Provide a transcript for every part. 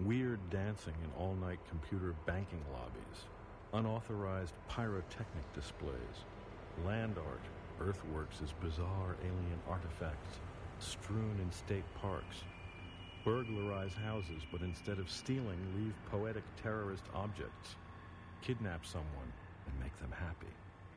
weird dancing in all-night computer banking lobbies, unauthorized pyrotechnic displays, land art, earthworks as bizarre alien artifacts strewn in state parks, burglarize houses but instead of stealing, leave poetic terrorist objects, kidnap someone and make them happy.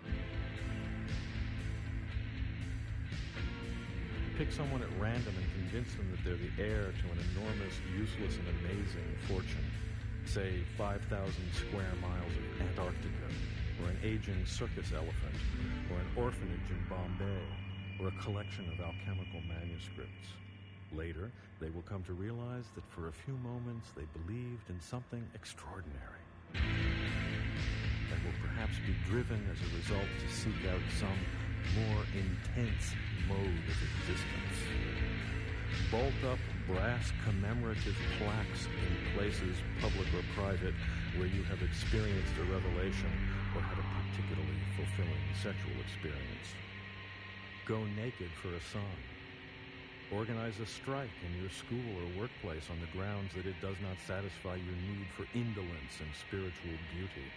Pick someone at random and convince them that they're the heir to an enormous, useless, and amazing fortune. Say 5,000 square miles of Antarctica, or an aging circus elephant, or an orphanage in Bombay, or a collection of alchemical manuscripts. Later, they will come to realize that for a few moments they believed in something extraordinary, and will perhaps be driven as a result to seek out some more intense mode of existence. Bolt up brass commemorative plaques in places, public or private, where you have experienced a revelation or had a particularly fulfilling sexual experience. Go naked for a song. Organize a strike in your school or workplace on the grounds that it does not satisfy your need for indolence and spiritual beauty.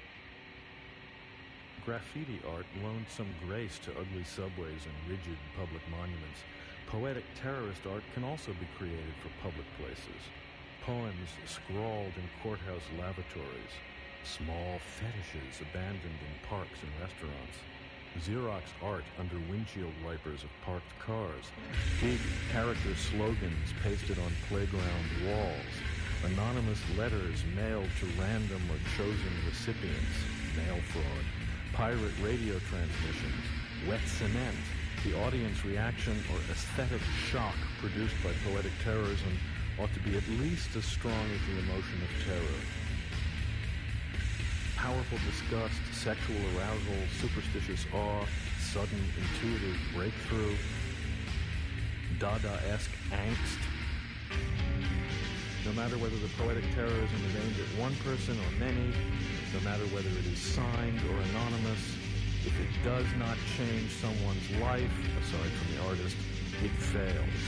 Graffiti art loaned some grace to ugly subways and rigid public monuments. Poetic terrorist art can also be created for public places. Poems scrawled in courthouse lavatories. Small fetishes abandoned in parks and restaurants. Xerox art under windshield wipers of parked cars. Big character slogans pasted on playground walls. Anonymous letters mailed to random or chosen recipients. Mail fraud. Pirate radio transmissions, wet cement, the audience reaction or aesthetic shock produced by poetic terrorism ought to be at least as strong as the emotion of terror. Powerful disgust, sexual arousal, superstitious awe, sudden intuitive breakthrough, Dada-esque angst. No matter whether the poetic terrorism is aimed at one person or many, no matter whether it is signed or anonymous, if it does not change someone's life, aside from the artist, it fails.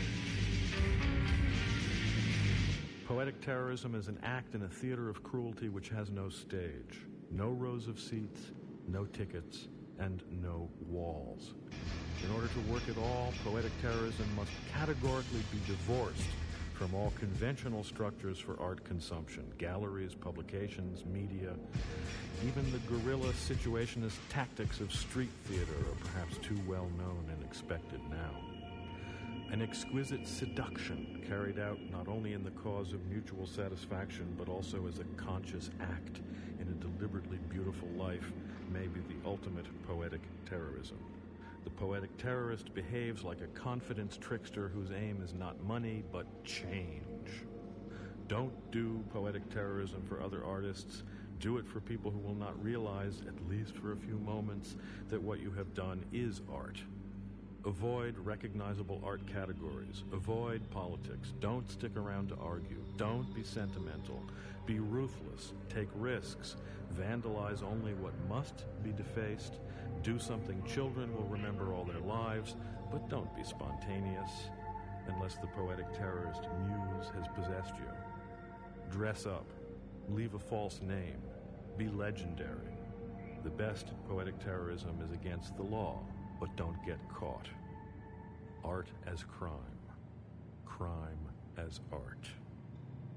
Poetic terrorism is an act in a theater of cruelty which has no stage, no rows of seats, no tickets, and no walls. In order to work at all, poetic terrorism must categorically be divorced from all conventional structures for art consumption, galleries, publications, media. Even the guerrilla situationist tactics of street theater are perhaps too well known and expected now. An exquisite seduction carried out not only in the cause of mutual satisfaction but also as a conscious act in a deliberately beautiful life may be the ultimate poetic terrorism. The poetic terrorist behaves like a confidence trickster whose aim is not money, but change. Don't do poetic terrorism for other artists. Do it for people who will not realize, at least for a few moments, that what you have done is art. Avoid recognizable art categories. Avoid politics. Don't stick around to argue. Don't be sentimental. Be ruthless. Take risks. Vandalize only what must be defaced. Do something children will remember all their lives, but don't be spontaneous unless the poetic terrorist muse has possessed you. Dress up. Leave a false name. Be legendary. The best poetic terrorism is against the law, but don't get caught. Art as crime. Crime as art.